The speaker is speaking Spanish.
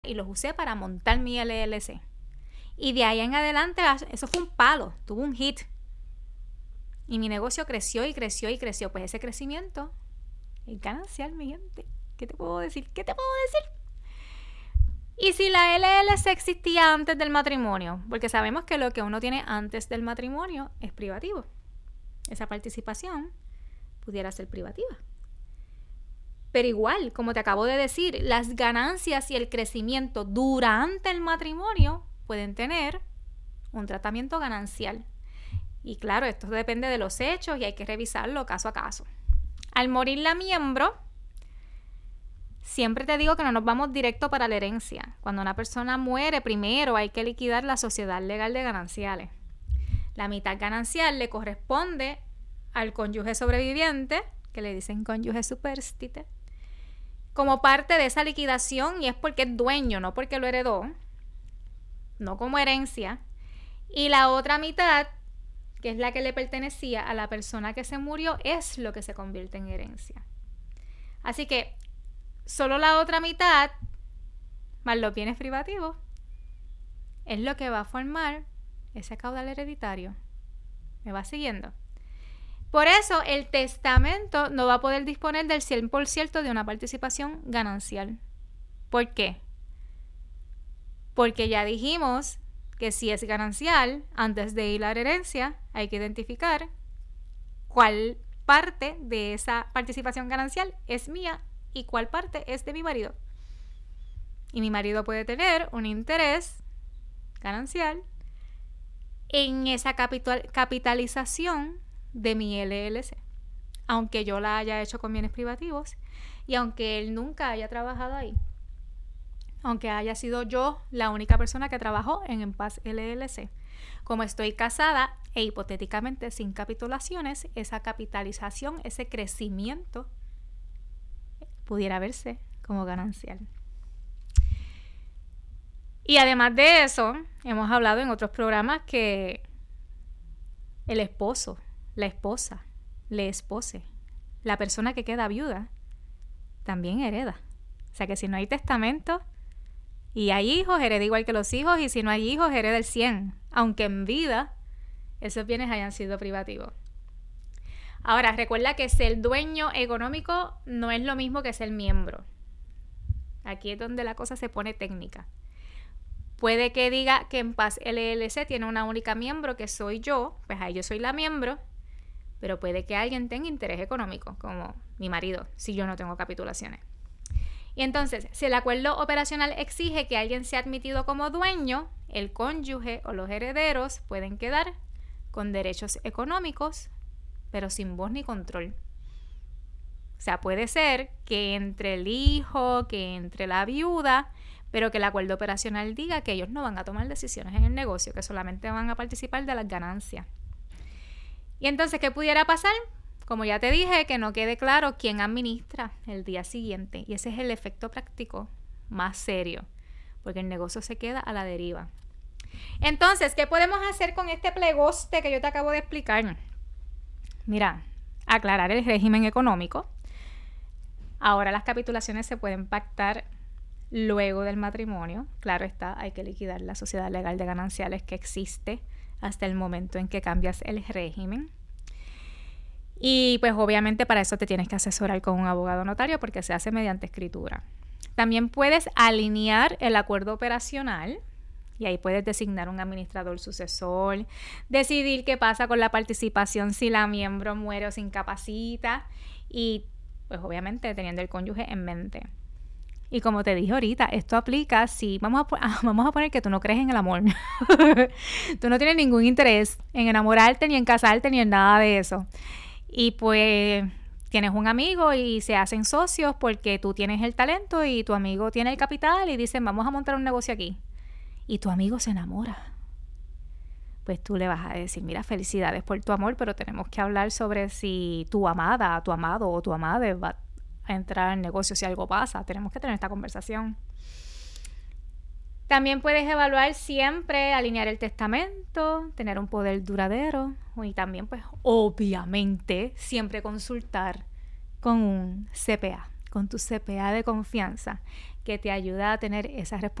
y los usé para montar mi LLC. Y de ahí en adelante, eso fue un palo, tuvo un hit. Y mi negocio creció y creció y creció. Pues ese crecimiento es ganancial, mi gente. ¿Qué te puedo decir? Y si la LLC existía antes del matrimonio, porque sabemos que lo que uno tiene antes del matrimonio es privativo. Esa participación pudiera ser privativa. Pero igual, como te acabo de decir, las ganancias y el crecimiento durante el matrimonio pueden tener un tratamiento ganancial. Y claro, esto depende de los hechos y hay que revisarlo caso a caso. Al morir la miembro, siempre te digo que no nos vamos directo para la herencia. Cuando una persona muere, primero hay que liquidar la sociedad legal de gananciales. La mitad ganancial le corresponde al cónyuge sobreviviente, que le dicen cónyuge superstite, como parte de esa liquidación, y es porque es dueño, no porque lo heredó, no como herencia. Y la otra mitad, que es la que le pertenecía a la persona que se murió, es lo que se convierte en herencia. Así que solo la otra mitad, más los bienes privativos, es lo que va a formar ese caudal hereditario. ¿Me va siguiendo? Por eso el testamento no va a poder disponer del 100% de una participación ganancial. ¿Por qué? Porque ya dijimos que si es ganancial, antes de ir a la herencia, hay que identificar cuál parte de esa participación ganancial es mía y cuál parte es de mi marido. Y mi marido puede tener un interés ganancial en esa capitalización de mi LLC, aunque yo la haya hecho con bienes privativos y aunque él nunca haya trabajado ahí, aunque haya sido yo la única persona que trabajó en Enpaz LLC. Como estoy casada e hipotéticamente sin capitulaciones, esa capitalización, ese crecimiento pudiera verse como ganancial. Y además de eso, hemos hablado en otros programas que el esposo, la esposa, le espose, la persona que queda viuda, también hereda. O sea que si no hay testamento y hay hijos, hereda igual que los hijos, y si no hay hijos, hereda el 100, aunque en vida esos bienes hayan sido privativos. Ahora, recuerda que ser dueño económico no es lo mismo que ser miembro. Aquí es donde la cosa se pone técnica. Puede que diga que Enpaz LLC tiene una única miembro, que soy yo, pues ahí yo soy la miembro, pero puede que alguien tenga interés económico, como mi marido, si yo no tengo capitulaciones. Y entonces, si el acuerdo operacional exige que alguien sea admitido como dueño, el cónyuge o los herederos pueden quedar con derechos económicos, pero sin voz ni control. O sea, puede ser que entre el hijo, que entre la viuda, pero que el acuerdo operacional diga que ellos no van a tomar decisiones en el negocio, que solamente van a participar de las ganancias. Y entonces, ¿qué pudiera pasar? Como ya te dije, que no quede claro quién administra el día siguiente. Y ese es el efecto práctico más serio, porque el negocio se queda a la deriva. Entonces, ¿qué podemos hacer con este plegoste que yo te acabo de explicar? Mira, aclarar el régimen económico. Ahora las capitulaciones se pueden pactar luego del matrimonio. Claro está, hay que liquidar la sociedad legal de gananciales que existe hasta el momento en que cambias el régimen. Y pues obviamente para eso te tienes que asesorar con un abogado notario porque se hace mediante escritura. También puedes alinear el acuerdo operacional y ahí puedes designar un administrador sucesor, decidir qué pasa con la participación si la miembro muere o se incapacita y pues obviamente teniendo el cónyuge en mente. Y como te dije ahorita, esto aplica si vamos a poner que tú no crees en el amor. Tú no tienes ningún interés en enamorarte, ni en casarte, ni en nada de eso. Y pues tienes un amigo y se hacen socios porque tú tienes el talento y tu amigo tiene el capital y dicen vamos a montar un negocio aquí. Y tu amigo se enamora. Pues tú le vas a decir, mira, felicidades por tu amor, pero tenemos que hablar sobre si tu amada, tu amado o tu amada va a entrar al negocio si algo pasa. Tenemos que tener esta conversación. También puedes evaluar siempre, alinear el testamento, tener un poder duradero y también, pues, obviamente, siempre consultar con un CPA, con tu CPA de confianza que te ayuda a tener esa responsabilidad